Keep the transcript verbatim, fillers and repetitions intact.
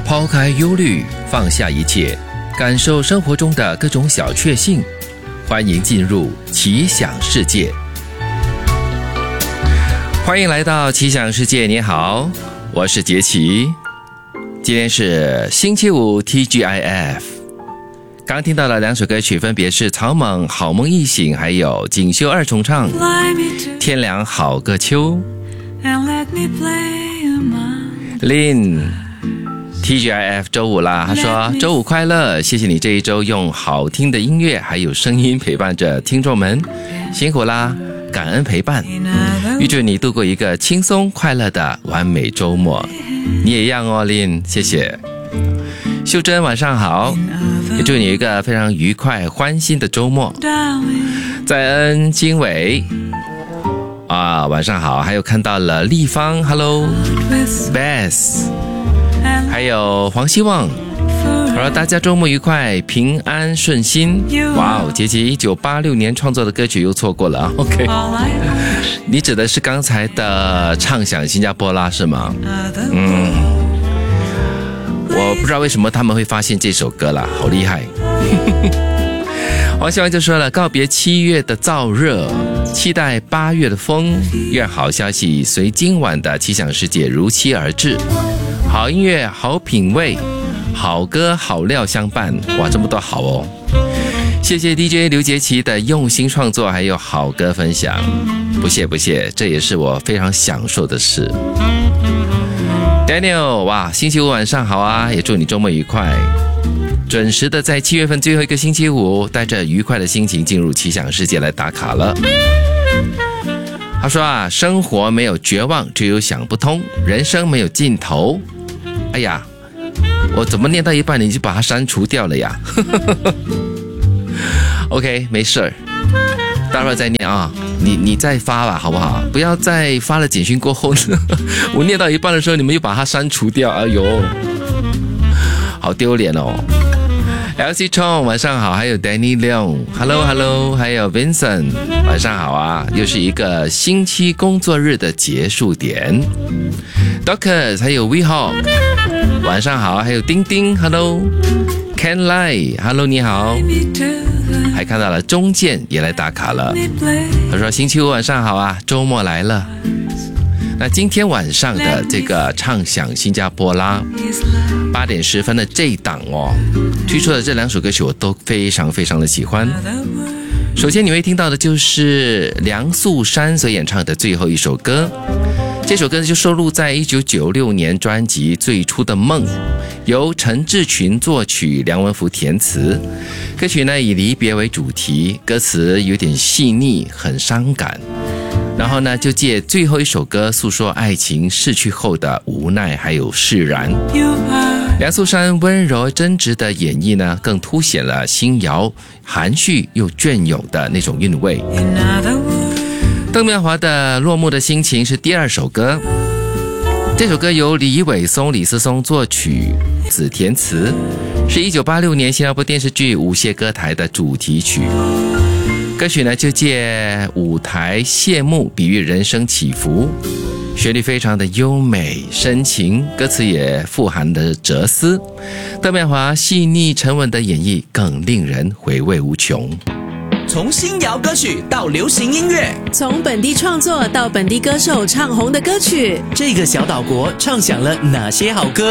抛开忧虑，放下一切，感受生活中的各种小确幸。欢迎进入奇想世界。欢迎来到奇想世界，你好，我是杰奇。今天是星期五 T G I F。刚听到的两首歌曲分别是草蜢好梦一醒，还有锦绣二重唱天凉好个秋。Lin T G I F 周五啦，他说周五快乐，谢谢你这一周用好听的音乐还有声音陪伴着听众们，辛苦啦，感恩陪伴，预祝你度过一个轻松快乐的完美周末。你也一样哦 Lin， 谢谢。秀珍晚上好，也祝你一个非常愉快欢欣的周末。在恩经纬啊，晚上好，还有看到了立方 Hello Bess， 还有黄希望，好了，大家周末愉快，平安顺心。哇哦，杰杰一九八六年创作的歌曲又错过了啊 OK， 你指的是刚才的畅想新加坡啦是吗？嗯，我不知道为什么他们会发现这首歌啦，好厉害。黄希望就说了，告别七月的燥热，期待八月的风，愿好消息随今晚的奇想世界如期而至，好音乐好品味，好歌好料相伴。哇，这么多好哦。谢谢 D J 刘杰奇的用心创作还有好歌分享，不谢不谢，这也是我非常享受的事。Daniel， 哇，星期五晚上好啊，也祝你周末愉快，准时的在七月份最后一个星期五，带着愉快的心情进入奇想世界来打卡了。他说啊，生活没有绝望，只有想不通，人生没有尽头。哎呀，我怎么念到一半你就把它删除掉了呀OK， 没事儿，待会儿再念啊，你你再发吧，好不好？不要在发了简讯过后我念到一半的时候你们又把它删除掉，哎呦，好丢脸哦。L C Chong 晚上好，还有 Danny Leong Hello Hello， 还有 Vincent 晚上好啊，又是一个星期工作日的结束点。Doctors 还有 WeHawk 晚上好，还有丁丁 Hello Ken Lai Hello 你好，还看到了钟健也来打卡了，他说星期五晚上好啊，周末来了。那今天晚上的这个畅想新加坡啦，八点十分的这一档哦，推出的这两首歌曲我都非常非常的喜欢。首先你会听到的就是梁素珊所演唱的最后一首歌，这首歌就收录在一九九六年专辑《最初的梦》，由陈志群作曲，梁文福填词。歌曲呢以离别为主题，歌词有点细腻，很伤感。然后呢，就借最后一首歌诉说爱情逝去后的无奈还有释然。梁素珊温柔真挚的演绎呢，更凸显了新谣含蓄又隽永的那种韵味。邓妙华的《落幕的心情》是第二首歌，这首歌由李伟松、李思松作曲，子填词，是一九八六年新加坡电视剧《舞榭歌台》的主题曲。歌曲呢就借舞台谢幕比喻人生起伏，旋律非常的优美深情，歌词也富含的哲思。邓妙华细腻沉稳的演绎更令人回味无穷。 从新谣歌曲到流行音乐， 从本地创作到本地歌手唱红的歌曲， 这个小岛国唱响了哪些好歌？